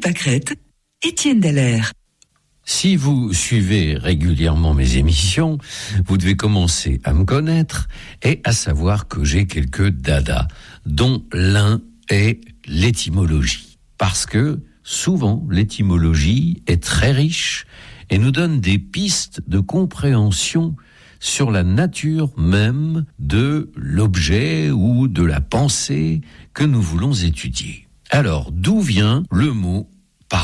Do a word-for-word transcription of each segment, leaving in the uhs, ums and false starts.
Pâquerette, Étienne Dallaire. Si vous suivez régulièrement mes émissions, vous devez commencer à me connaître et à savoir que j'ai quelques dadas, dont l'un est l'étymologie. Parce que souvent, l'étymologie est très riche et nous donne des pistes de compréhension sur la nature même de l'objet ou de la pensée que nous voulons étudier. Alors, d'où vient le mot paroisse ?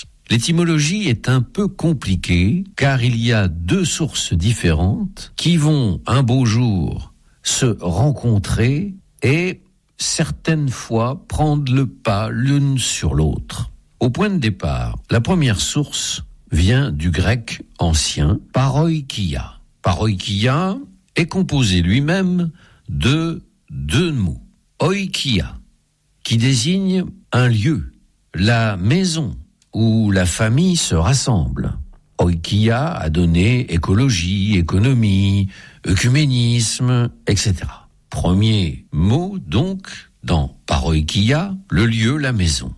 L'étymologie est un peu compliquée car il y a deux sources différentes qui vont un beau jour se rencontrer et certaines fois prendre le pas l'une sur l'autre. Au point de départ, la première source vient du grec ancien paroikia. Paroikia est composé lui-même de deux mots. Oikia, qui désigne un lieu, la maison où la famille se rassemble. Oikia a donné écologie, économie, œcuménisme, et cetera. Premier mot, donc, dans paroikia, le lieu, la maison.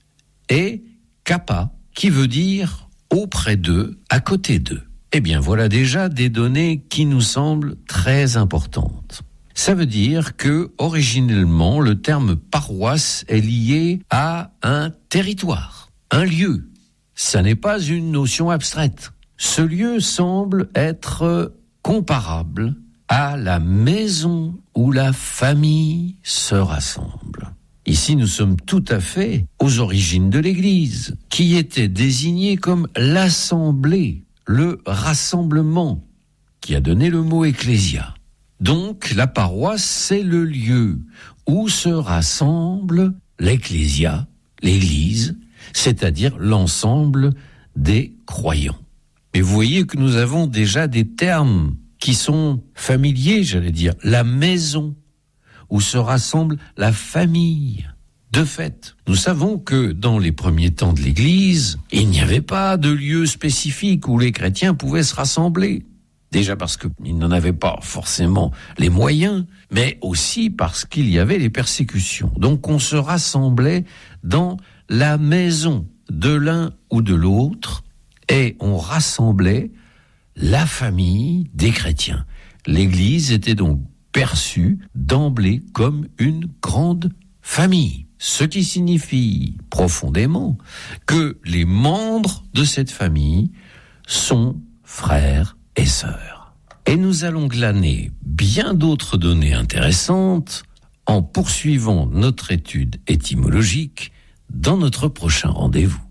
Et kappa, qui veut dire auprès d'eux, à côté d'eux. Eh bien, voilà déjà des données qui nous semblent très importantes. Ça veut dire que, originellement, le terme paroisse est lié à un territoire, un lieu. Ça n'est pas une notion abstraite. Ce lieu semble être comparable à la maison où la famille se rassemble. Ici, nous sommes tout à fait aux origines de l'Église, qui était désignée comme l'assemblée, le rassemblement, qui a donné le mot ecclésia. Donc, la paroisse, c'est le lieu où se rassemble l'ecclésia, l'Église, c'est-à-dire l'ensemble des croyants. Et vous voyez que nous avons déjà des termes qui sont familiers, j'allais dire, la maison, où se rassemble la famille. De fait, nous savons que dans les premiers temps de l'Église, il n'y avait pas de lieu spécifique où les chrétiens pouvaient se rassembler. Déjà parce qu'ils n'en avaient pas forcément les moyens, mais aussi parce qu'il y avait les persécutions. Donc on se rassemblait dans la maison de l'un ou de l'autre et on rassemblait la famille des chrétiens. L'Église était donc perçue d'emblée comme une grande famille, ce qui signifie profondément que les membres de cette famille sont frères et sœurs. Et nous allons glaner bien d'autres données intéressantes en poursuivant notre étude étymologique dans notre prochain rendez-vous.